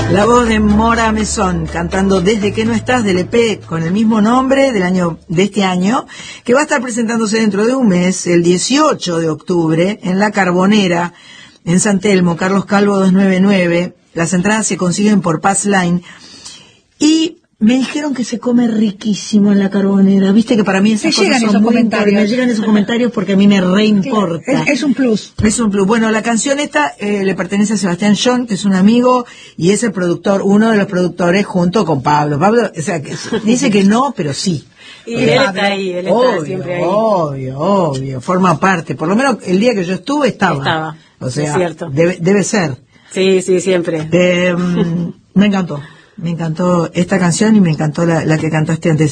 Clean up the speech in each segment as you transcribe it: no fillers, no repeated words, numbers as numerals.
La voz de Mora Mesón cantando Desde que no estás, del EP con el mismo nombre de este año, que va a estar presentándose dentro de un mes, el 18 de octubre, en La Carbonera, en San Telmo, Carlos Calvo 299. Las entradas se consiguen por Passline. Y me dijeron que se come riquísimo en La Carbonera. Viste que para mí esas cosas son muy importantes. Me llegan esos comentarios porque a mí me reimporta. Es un plus. Es un plus. Bueno, la canción esta le pertenece a Sebastián John, que es un amigo y es el productor, uno de los productores junto con Pablo. Pablo, o sea, que dice que no, pero sí. Y él está ahí, él está siempre ahí. Obvio, forma parte. Por lo menos el día que yo estuve estaba. O sea, es cierto. Debe ser. Sí, siempre. Me encantó esta canción y me encantó la que cantaste antes.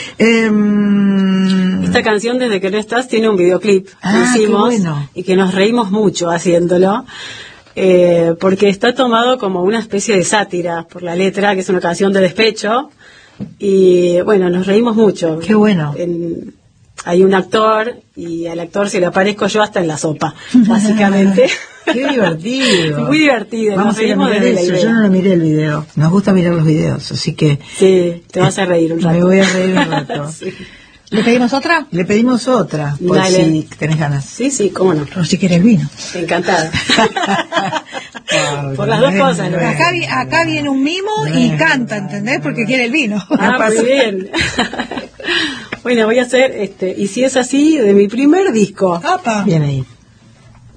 Esta canción, Desde que no estás, tiene un videoclip que hicimos, qué bueno. Y que nos reímos mucho haciéndolo, porque está tomado como una especie de sátira por la letra, que es una canción de despecho, y bueno, nos reímos mucho. Qué bueno. Hay un actor y al actor se le aparezco yo hasta en la sopa, básicamente. Qué divertido. Muy divertido. Vamos a ir a mirar eso. Yo no lo miré el video. Nos gusta mirar los videos, así que... Sí, te vas a reír un rato. Me voy a reír un rato. Sí. ¿Le pedimos otra? Le pedimos otra, por Dale. si tenés ganas. Sí, cómo no. O si quieres vino. Encantada. Por las dos cosas. ¿No? Acá viene un mimo y canta, ¿entendés? Porque quiere el vino. Muy bien. Bueno, voy a hacer, y si es así, de mi primer disco. ¡Apa! Bien ahí.